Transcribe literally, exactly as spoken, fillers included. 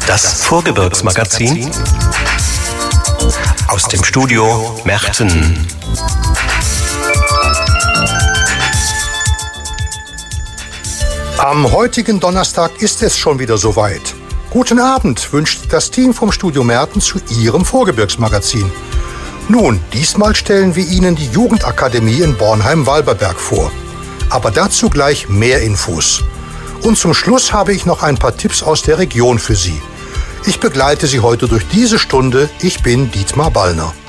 Das Vorgebirgsmagazin aus dem Studio Merten. Am heutigen Donnerstag ist es schon wieder soweit. Guten Abend wünscht das Team vom Studio Merten zu Ihrem Vorgebirgsmagazin. Nun, diesmal stellen wir Ihnen die Jugendakademie in Bornheim-Walberberg vor. Aber dazu gleich mehr Infos. Und zum Schluss habe ich noch ein paar Tipps aus der Region für Sie. Ich begleite Sie heute durch diese Stunde. Ich bin Dietmar Ballner.